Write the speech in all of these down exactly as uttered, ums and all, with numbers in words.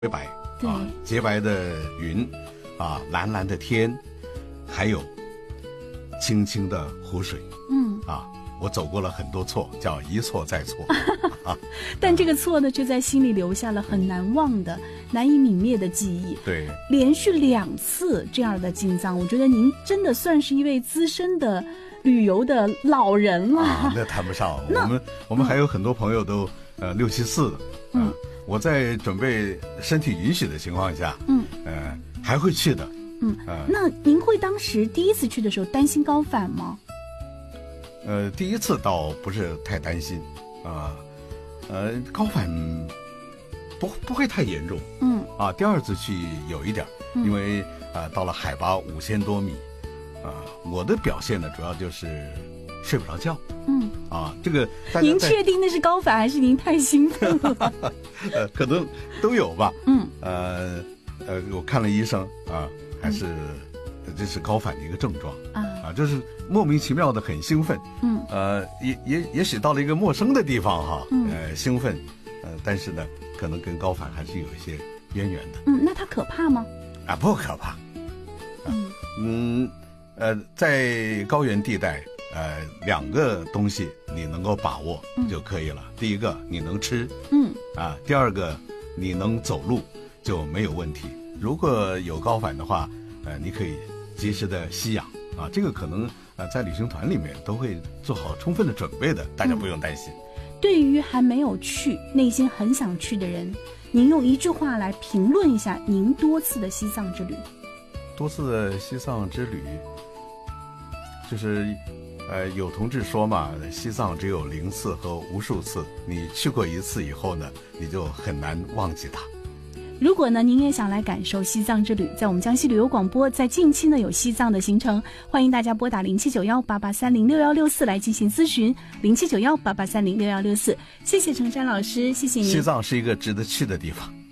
白， 对啊，洁白的云，啊，蓝蓝的天，还有清清的湖水， 嗯啊，我走过了很多错，叫一错再错，啊， 但这个错呢，就在心里留下了很难忘的、难以泯灭的记忆。 对， 连续两次这样的进藏，我觉得您真的算是一位资深的旅游的老人了。 啊，那谈不上，我们我们还有很多朋友都呃六七四的，嗯、呃，我在准备身体允许的情况下，嗯，呃，还会去的。 嗯，呃、那您会当时第一次去的时候担心高反吗？ 呃，第一次倒不是太担心，啊、呃，呃，高反不不会太严重，嗯，啊，第二次去有一点，嗯、因为啊、呃、到了海拔五千多米，啊、呃，我的表现呢主要就是睡不着觉，嗯，啊，这个您确定那是高反还是您太兴奋了？ 呃，可能都有吧，嗯，呃呃，我看了医生啊，还是。嗯这是高反的一个症状啊，啊，就是莫名其妙的很兴奋，嗯，呃，也也也许到了一个陌生的地方哈，嗯、呃，兴奋，呃，但是呢，可能跟高反还是有一些渊源的。 嗯，那它可怕吗？ 啊，不可怕。嗯嗯，呃，在高原地带，呃，两个东西你能够把握就可以了。嗯、第一个你能吃，嗯，啊，第二个你能走路就没有问题。如果有高反的话，呃，你可以及时的吸氧啊，这个可能呃在旅行团里面都会做好充分的准备的，大家不用担心。 嗯、对于还没有去、内心很想去的人，您用一句话来评论一下您多次的西藏之旅。 多次的西藏之旅，就是呃有同志说嘛，西藏只有零次和无数次，你去过一次以后呢，你就很难忘记它。 如果呢，您也想来感受西藏之旅，在我们江西旅游广播，在近期呢有西藏的行程，欢迎大家拨打零七九幺八八三零六幺六四来进行咨询，零七九幺八八三零六幺六四。谢谢程山老师，谢谢您。 西藏是一个值得去的地方。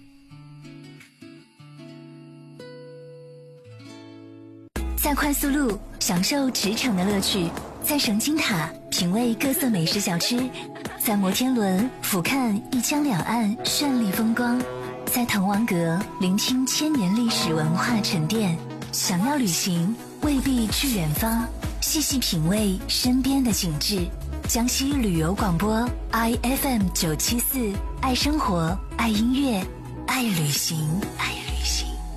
在快速路享受驰骋的乐趣，在绳金塔品味各色美食小吃，在摩天轮俯瞰一江两岸绚丽风光。在滕王阁聆听千年历史文化沉淀，想要旅行未必去远方，细细品味身边的景致。江西旅游广播 I F M 九七四，爱生活，爱音乐，爱旅行，爱。